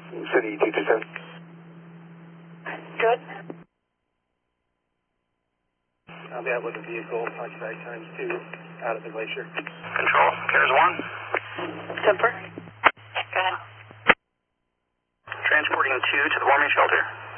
City 227. Good. I'll be out with the vehicle, occupied times 2, out of the glacier. Control, CARES 1. Semper. Go ahead. Transporting 2 to the warming shelter.